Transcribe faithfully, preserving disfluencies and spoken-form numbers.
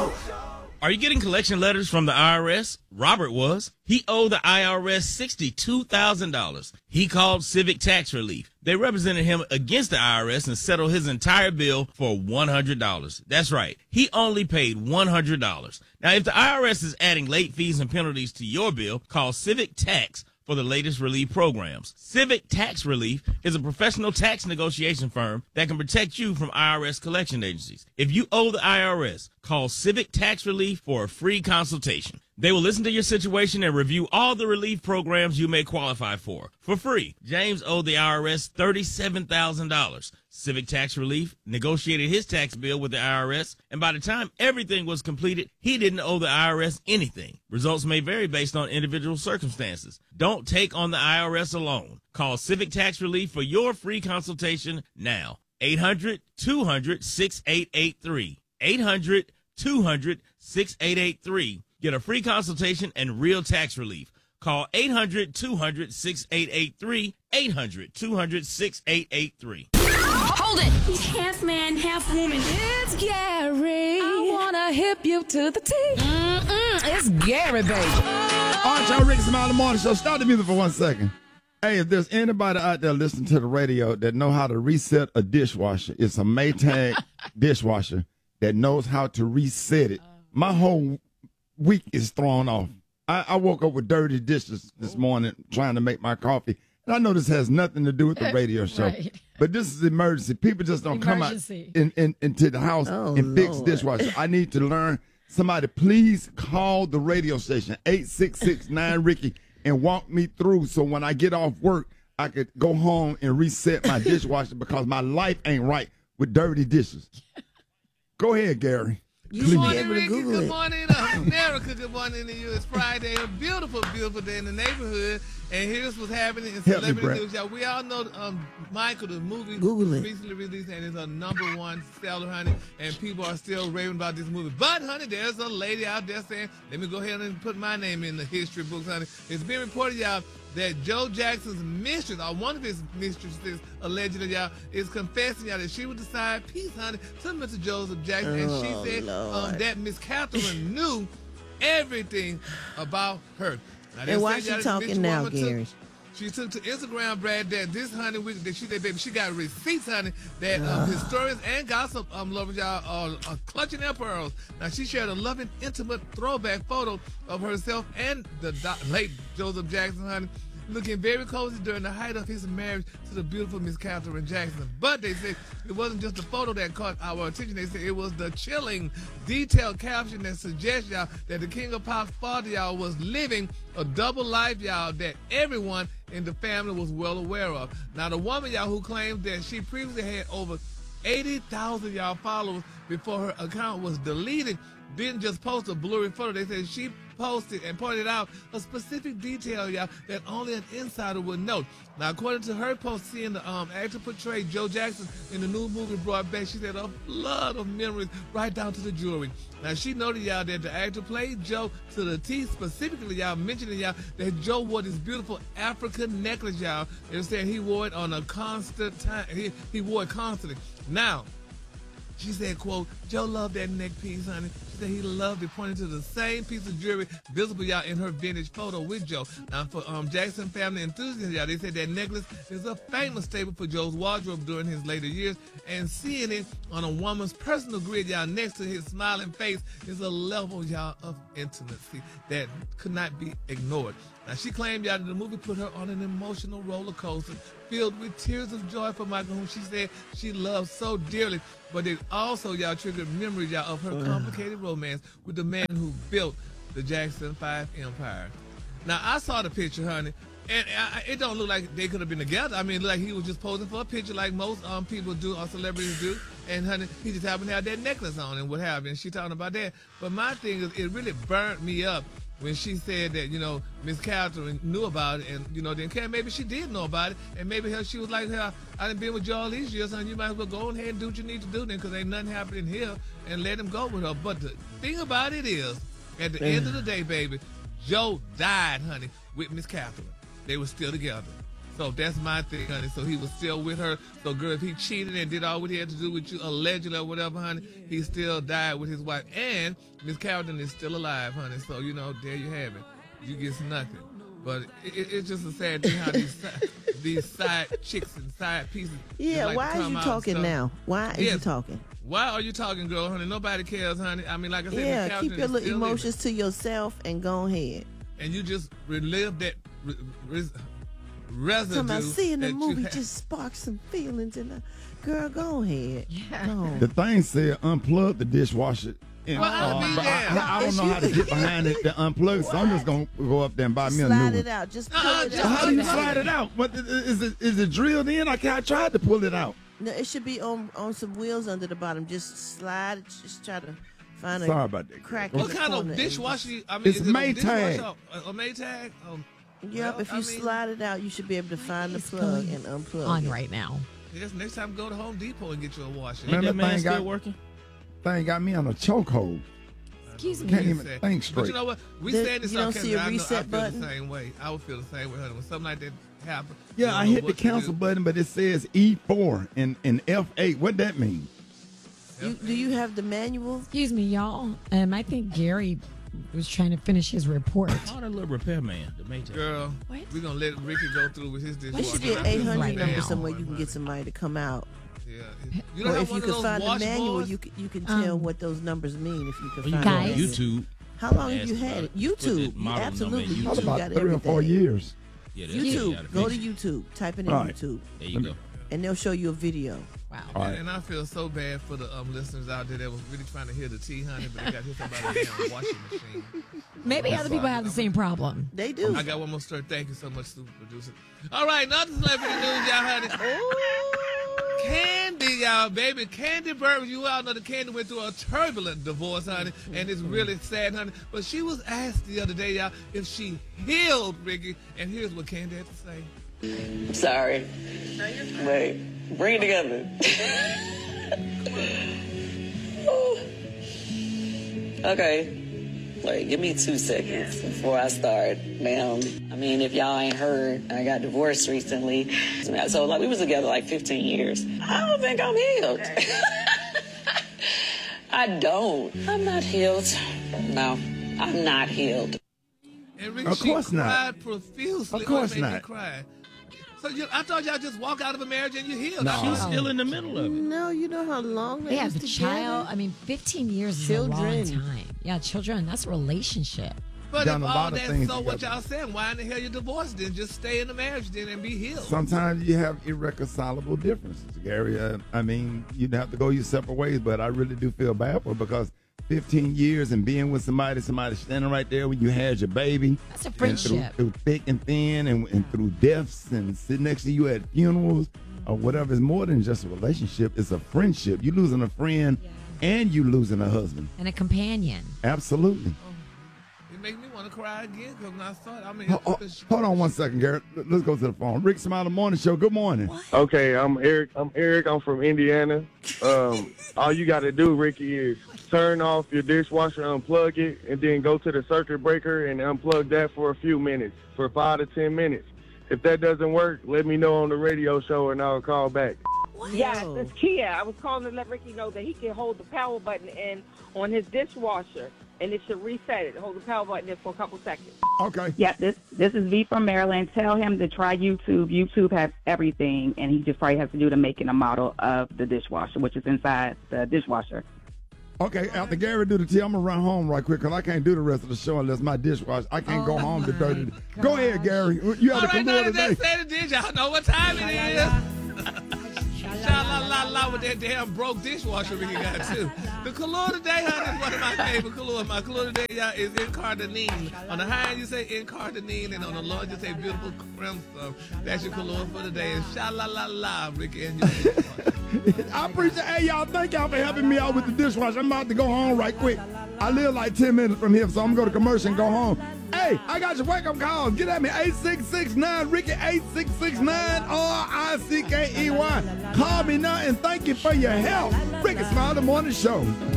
Are you getting collection letters from the I R S? Robert was. He owed the I R S sixty-two thousand dollars. He called Civic Tax Relief. They represented him against the I R S and settled his entire bill for one hundred dollars. That's right. He only paid one hundred dollars. Now, if the I R S is adding late fees and penalties to your bill, call Civic Tax for the latest relief programs. Civic Tax Relief is a professional tax negotiation firm that can protect you from I R S collection agencies. If you owe the I R S, call Civic Tax Relief for a free consultation. They will listen to your situation and review all the relief programs you may qualify for, for free. James owed the I R S thirty-seven thousand dollars. Civic Tax Relief negotiated his tax bill with the I R S, and by the time everything was completed, he didn't owe the I R S anything. Results may vary based on individual circumstances. Don't take on the I R S alone. Call Civic Tax Relief for your free consultation now. eight hundred, two hundred, six eight eight three. eight hundred, two hundred, six eight eight three. Get a free consultation and real tax relief. Call eight hundred, two hundred, six eight eight three. eight hundred, two hundred, six eight eight three. Hold it! He's half man, half woman. It's Gary. I wanna hip you to the T. Mm-mm, it's Gary, baby. All right, y'all, Rick Smiley Morning Show. Start the music for one second. Hey, if there's anybody out there listening to the radio that know how to reset a dishwasher, it's a Maytag dishwasher that knows how to reset it. My whole week is thrown off. I, I woke up with dirty dishes this morning trying to make my coffee. And I know this has nothing to do with the radio show. Right. But this is emergency. People just don't Emergency. come out in, in, into the house Oh, and fix Lord. dishwasher. I need to learn. Somebody, please call the radio station, eight six six nine Ricky, and walk me through so when I get off work, I could go home and reset my dishwasher because my life ain't right with dirty dishes. Go ahead, Gary. You Please. should be Morning, able to Ricky. Google Good it. morning, uh, America. Good morning to you. It's Friday, a beautiful, beautiful day in the neighborhood. And here's what's happening in Help me, celebrity Brett. news, y'all. We all know um, Michael, the movie, Google it. recently released, and it's a number one seller, honey. And people are still raving about this movie. But, honey, there's a lady out there saying, let me go ahead and put my name in the history books, honey. It's been reported, y'all, that Joe Jackson's mistress, or one of his mistresses, allegedly, y'all, is confessing, y'all, that she would decide peace, honey, to Mister Joseph Jackson. Oh, and she said um, Lord. that Miss Catherine knew everything about her. Now, they And why say, she y'all, talking this now, woman took- Gary? She took to Instagram, Brad, that this honey, we, that she, that baby, she got receipts, honey, that um, historians and gossip um, lovers, y'all, are, are clutching their pearls. Now, she shared a loving, intimate throwback photo of herself and the do- late Joseph Jackson, honey, looking very cozy during the height of his marriage to the beautiful Miss Catherine Jackson. But they said it wasn't just the photo that caught our attention. They said it was the chilling, detailed caption that suggests, y'all, that the King of Pop's father, y'all, was living a double life, y'all, that everyone in the family was well aware of. Now, the woman, y'all, who claimed that she previously had over eighty thousand, y'all, followers before her account was deleted, didn't just post a blurry photo. They said she posted and pointed out a specific detail, y'all, that only an insider would know. Now, according to her post, seeing the um, actor portray Joe Jackson in the new movie brought back, she said, a flood of memories right down to the jewelry. Now, she noted, y'all, that the actor played Joe to the T, specifically, y'all, mentioning, y'all, that Joe wore this beautiful African necklace, y'all. They were saying he wore it on a constant time. He, he wore it constantly. Now, she said, quote, Joe loved that neck piece, honey. She said he loved it, pointing to the same piece of jewelry visible, y'all, in her vintage photo with Joe. Now, for um, Jackson family enthusiasts, y'all, they said that necklace is a famous staple for Joe's wardrobe during his later years. And seeing it on a woman's personal grid, y'all, next to his smiling face is a level, y'all, of intimacy that could not be ignored. Now, she claimed, y'all, that the movie put her on an emotional roller coaster filled with tears of joy for Michael, whom she said she loved so dearly. But it also, y'all, triggered memories, y'all, of her complicated romance with the man who built the Jackson five Empire. Now, I saw the picture, honey, and I, it don't look like they could have been together. I mean, it looked like he was just posing for a picture like most um people do, or celebrities do. And, honey, he just happened to have that necklace on and what have you. And she talking about that. But my thing is, it really burnt me up when she said that, you know, Miss Catherine knew about it, and, you know, didn't care. Maybe she did know about it, and maybe her, she was like, hey, I done been with you all these years, and you might as well go ahead and do what you need to do then, because ain't nothing happening here, and let him go with her. But the thing about it is, at the end of the day, baby, Joe died, honey, with Miss Catherine. They were still together. So that's my thing, honey. So he was still with her. So, girl, if he cheated and did all what he had to do with you, allegedly or whatever, honey, he still died with his wife. And Miss Carrollton is still alive, honey. So, you know, there you have it. You get nothing. But it, it, it's just a sad thing how these side, these side chicks and side pieces. Yeah, like why are you talking now? Why are yes. you talking? Why are you talking, girl, honey? Nobody cares, honey. I mean, like I said, yeah, Miss Carrollton keep your is little still emotions living. to yourself and go ahead. And you just relive that re- res- residue. Talking about seeing the that you movie had. just sparks some feelings in the girl. Go ahead. Yeah. Go. The thing said unplug the dishwasher. And, Well, I uh, mean, but yeah. I, I don't know how to get behind it to unplug, so I'm just gonna go up there and buy me a new Slide one. it out. Just pull Uh-uh, it just So out. how do you Unplug slide it. it out? What is it? Is it drilled in? I can't. I tried to pull it out. No, it should be on on some wheels under the bottom. Just slide it. Just try to find a Sorry about that. crack. What in the kind corner of and dishwasher? just- you- I mean, It's is it a Maytag. dishwasher? A, a Maytag? Um, Yep, well, if you I mean, slide it out, you should be able to find the It's plug going and unplug on it. right now. Yes, next time go to Home Depot and get you a washer. Man, Ain't that that man thing still got- working? Thing got me on a chokehold. Excuse me. Can't even Sad. think But straight. you know what? We There- said this you on don't camera. see a I know- reset I feel button? the same way. I would feel the same way, honey. When something like that happens. Yeah, you I don't know hit the what to cancel do. button, but it says E four and, and F eight. What that mean? You, do you have the manual? Excuse me, y'all. Um, I think Gary was trying to finish his report. Oh, that little repairman, the Maytag. Girl, What? we're going to let Ricky go through with his There dishwasher. should be an I feel eight hundred Right number now. somewhere you can get somebody to come out. Yeah. You don't Or have if one you of can those find the manual, washboards? you can, you can tell Um, what those numbers mean if you can Or you find go it. on Guys? YouTube. How long have Ask you had about it? it. Put the YouTube. model number Absolutely. in YouTube Probably got about three or everything. four years. Yeah, that's what you YouTube. gotta Go to fix. YouTube. Type it in All right. YouTube. There you go. And they'll show you a video. Wow. All right. And, and I feel so bad for the um, listeners out there that was really trying to hear the tea, honey, but they got hit by a damn washing machine. Maybe other people have the same problem. They do. I got one more story. Thank you so much, super producer. All right, another celebrity news, y'all, honey. Candy, y'all, baby. Candy Burton. You all know that Candy went through a turbulent divorce, honey, and it's really sad, honey. But she was asked the other day, y'all, if she healed Ricky, and here's what Candy had to say. Sorry. Wait, bring it together. Okay. Wait, give me two seconds before I start. Now, I mean, if y'all ain't heard, I got divorced recently. So, like, we was together like fifteen years. I don't think I'm healed. I don't. I'm not healed. No, I'm not healed. And Ricky, Of course she not. cried profusely. Of course Oh, it made me not. cry. So you, I thought y'all just walk out of a marriage and you healed. No. I She's thought- still in the middle of it. No, you know how long They they have was a together? child. I mean, fifteen years is a long Children. time. Yeah, children. That's a relationship. But Done if a all lot of that's things so what together. y'all saying, why in the hell you divorced then? Just stay in the marriage then and be healed. Sometimes you have irreconcilable differences, Gary. Uh, I mean, you'd have to go your separate ways, but I really do feel bad for her because fifteen years and being with somebody, somebody standing right there when you had your baby. That's a and friendship. Through, through thick and thin and, and through deaths and sitting next to you at funerals or whatever. It's more than just a relationship. It's a friendship. You losing a friend and you losing a husband. And a companion. Absolutely. It makes me want to cry again because when I saw it, I mean, Ho- ho- it's- hold on one second, Garrett. Let's go to the phone. Rick Smiley Morning Show. Good morning. Okay, I'm Eric. I'm Eric. I'm from Indiana. Um, all you got to do, Ricky, is turn off your dishwasher, unplug it, and then go to the circuit breaker and unplug that for a few minutes, for five to ten minutes. If that doesn't work, let me know on the radio show and I'll call back. Yes, Oh. it's Kia. I was calling to let Ricky know that he can hold the power button in on his dishwasher, and it should reset it. Hold the power button in for a couple seconds. Okay. Yeah, this this is V from Maryland. Tell him to try YouTube. YouTube has everything, and he just probably has to do the making a model of the dishwasher, which is inside the dishwasher. Okay, after Gary do the tea, I'm going to run home right quick because I can't do the rest of the show unless my dishwasher. I can't Oh go home to my dirty. Go ahead, Gary. You have all the right, now Kahlua that today. that said it did, y'all know what time it is. Sha-la-la-la with that damn broke dishwasher Ricky got, too. The Kahlua today, honey, is one of my favorite Kahlua. My Kahlua today, y'all, is incarnadine. On the high end, you say incarnadine, and on the low end, you say beautiful crimson. That's your Kahlua for today. And sha-la-la-la, Ricky, and your dishwasher. I appreciate Hey, y'all, thank y'all for helping me out with the dishwasher. I'm about to go home right quick. I live like ten minutes from here, so I'm going to go to commercial and go home. Hey, I got your wake-up calls. Get at me, eight six six nine, Ricky, eight six six nine, R I C K E Y. Call me now and thank you for your help. Ricky Smiley, the Morning Show.